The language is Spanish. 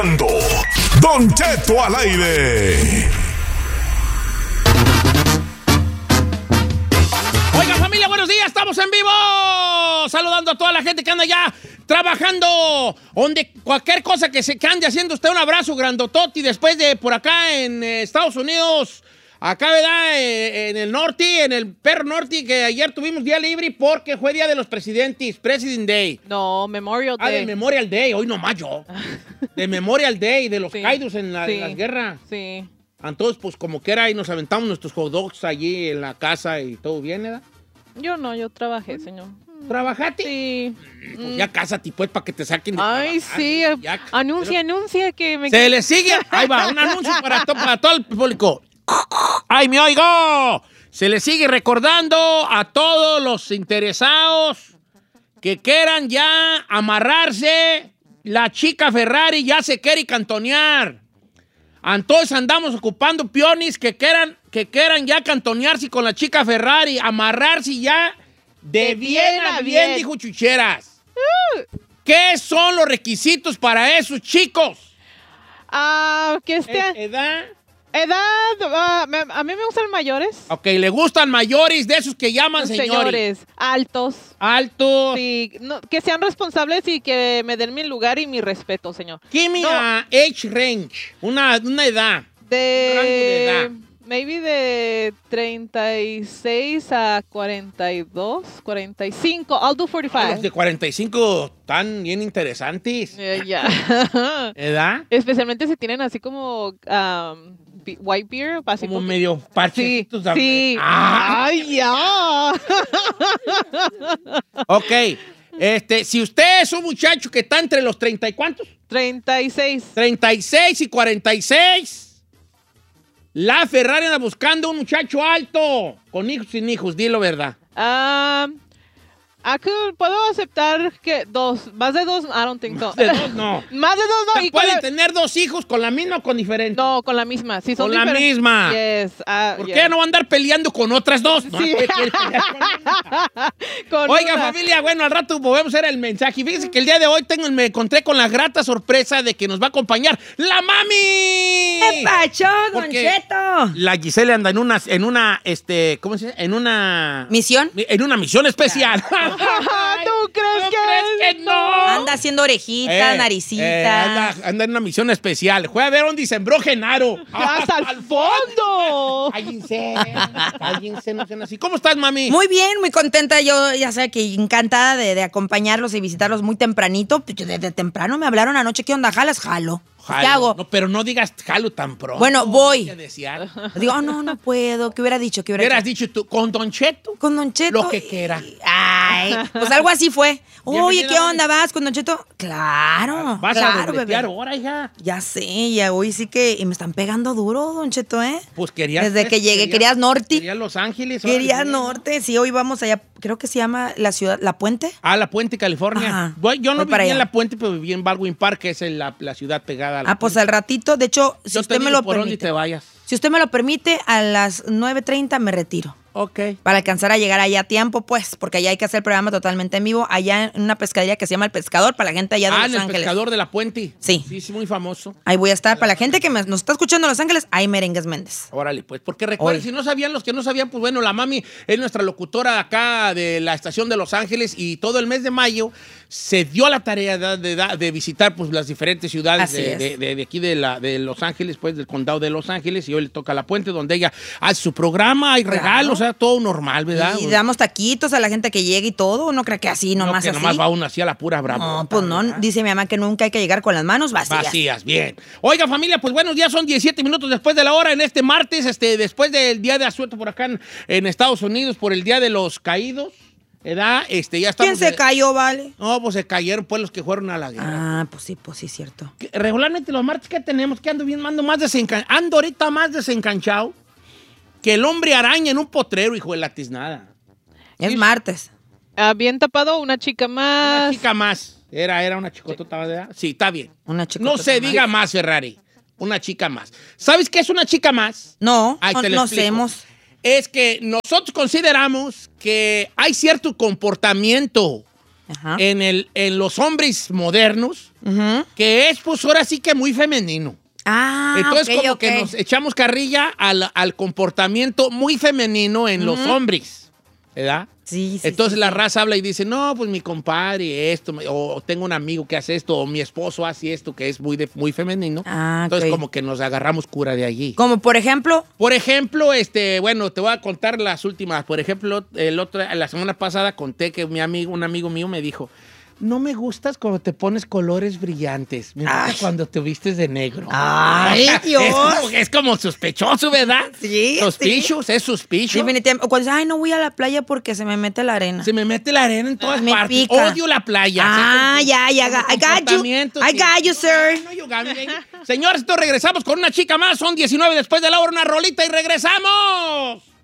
Don Cheto al aire. Oiga, familia, buenos días, estamos en vivo. Saludando a toda la gente que anda ya trabajando, donde cualquier cosa que ande haciendo usted, un abrazo grandototi. Después de por acá en Estados Unidos, acá, ¿verdad? En el norte, en el perro norte, que ayer tuvimos día libre porque fue día de los presidentes, President Day. No, Memorial Day. De Memorial Day, hoy nomás yo. De Memorial Day, de los Sí. caídos en las guerras. Sí. Entonces, pues como que era, y nos aventamos nuestros hot dogs allí en la casa y todo bien, ¿verdad? Yo trabajé, señor. ¿Trabajaste? Sí. Pues ya cásate, pues, para que te saquen de Ay, trabajar. sí. Ya. Anuncia que me... Se le sigue. Ahí va, un anuncio para todo el público. ¡Ay, me oigo! Se le sigue recordando a todos los interesados que quieran ya amarrarse. La chica Ferrari ya se quiere cantonear. Entonces andamos ocupando pionis que quieran ya cantonearse con la chica Ferrari, amarrarse ya de bien a bien, dijo Chucheras. ¿Qué son los requisitos para esos chicos? Que esté... ¿Edad? a mí me gustan mayores. Ok, le gustan mayores, de esos que llaman señores. Altos. Altos. Sí, que sean responsables y que me den mi lugar y mi respeto, señor. Give me a age range, una edad. Un rango de edad. Maybe de 36 a 42, 45. I'll do Los 45. de 45 están bien interesantes. Ya. ¿Edad? Especialmente si tienen así como white beer. Así Como medio parchecitos. Sí. ¡Ay, ya! Ok. Si usted es un muchacho que está entre los 30 y ¿cuántos? 36. 36 y 46. La Ferrari anda buscando un muchacho alto, con hijos sin hijos, dilo verdad. Puedo aceptar que dos. Más de dos, I don't think so. De dos, no. Más de dos, no. O sea, ¿pueden tener dos hijos con la misma o con diferente? No, con la misma. Sí, son con la diferentes. misma. Yes. ¿Por yes. qué no va a andar peleando con otras dos? No, Sí. Oiga, familia, bueno, al rato volvemos a ver el mensaje. Fíjense que el día de hoy me encontré con la grata sorpresa de que nos va a acompañar ¡la mami! ¡Qué pacho, Don Porque Cheto! La Giselle anda en una, ¿cómo se dice? En una... ¿Misión? En una misión especial. ¿Tú crees que no? Anda haciendo orejitas, naricitas. Anda en una misión especial. Fue a ver dónde sembró Genaro. ¡Hasta el fondo! Cállense, no sean así. ¿Cómo estás, mami? Muy bien, muy contenta. Yo ya sé que encantada de acompañarlos y visitarlos muy tempranito. Desde temprano me hablaron anoche. ¿Qué onda? ¿Jalas? Jalo. ¿Qué hago? No, pero no digas jalo tan pronto. Bueno, voy. ¿Qué desear? Digo, no puedo. ¿Qué hubiera dicho? ¿Qué hubieras dicho tú? ¿Con Don Cheto? Con Don Cheto. Lo que quiera. Ay, pues algo así fue. Oye, ¿qué Bienvenida, onda? ¿Vas con Don Cheto? Claro. Vas claro, a dobletear bebé. ahora ya. Ya sé, ya hoy sí que... Y me están pegando duro, Don Cheto, ¿eh? Pues querías... Desde que llegué, querías norte. Querías Los Ángeles. Querías órale. norte. Sí, hoy vamos allá. Creo que se llama la ciudad, La Puente. La Puente, California. Ajá. Yo no Voy para viví en allá. La Puente, pero viví en Baldwin Park, que es la ciudad pegada a la Pues Puente. al ratito, de hecho, si Yo usted te me digo lo por dónde permite. te vayas. Si usted me lo permite, a las 9:30 me retiro. Ok. Para alcanzar a llegar allá a tiempo, pues, porque allá hay que hacer el programa totalmente en vivo, allá en una pescadería que se llama El Pescador, para la gente allá de En Los el Ángeles. pescador de La Puente. Sí. Sí, sí, muy famoso. Ahí voy a estar. Para la gente que nos está escuchando en Los Ángeles, hay Merengues Méndez. Órale, pues, porque recuerden, Hoy. si no sabían, los que no sabían, pues bueno, la mami es nuestra locutora acá de la estación de Los Ángeles y todo el mes de mayo se dio la tarea de visitar pues las diferentes ciudades Así es. de aquí de Los Ángeles, pues del condado de Los Ángeles, y hoy le toca La Puente, donde ella hace su programa, hay regalos, o sea, todo normal, ¿verdad? Y damos taquitos a la gente que llegue y todo. Uno cree que así, No, nomás que así. nomás va uno así a la pura brava. No, pues no. Dice mi mamá que nunca hay que llegar con las manos vacías. Vacías, bien. Oiga, familia, pues buenos días, son 17 minutos después de la hora en este martes, después del día de asueto por acá en Estados Unidos, por el Día de los Caídos, ¿verdad? Ya estamos... ¿Quién se cayó, vale? No, pues se cayeron pues los que fueron a la guerra. Pues sí, cierto. Regularmente los martes que tenemos, que ando bien, ando ahorita más desencanchado que el hombre araña en un potrero, hijo de la tiznada. Es martes. Bien tapado, una chica más. Una chica más. Era una chicotota, ¿verdad? Sí, está bien. Una chica. No se diga más, Ferrari. Una chica más. ¿Sabes qué es una chica más? No, Ahí te lo no explico. hacemos. Es que nosotros consideramos que hay cierto comportamiento Ajá. en los hombres modernos, que es, pues, ahora sí que muy femenino. Entonces, como que nos echamos carrilla al comportamiento muy femenino en los hombres, ¿verdad? Sí, Entonces la raza habla y dice, no, pues mi compadre, esto, o tengo un amigo que hace esto, o mi esposo hace esto, que es muy femenino. Entonces, como que nos agarramos cura de allí. ¿Como por ejemplo? Por ejemplo, bueno, te voy a contar las últimas. Por ejemplo, la semana pasada conté que un amigo mío me dijo, no me gustas cuando te pones colores brillantes. Me gusta cuando te vistes de negro. ¡Ay, Dios! Es como sospechoso, ¿verdad? Sí. Suspicious, es suspicious. Definitivamente. O cuando dices, ay, no voy a la playa porque se me mete la arena. Se me mete la arena en todas Me partes. pica. Odio la playa. Ya. I got you, sir. Señores, entonces regresamos con una chica más. Son 19 después de la hora, una rolita y regresamos.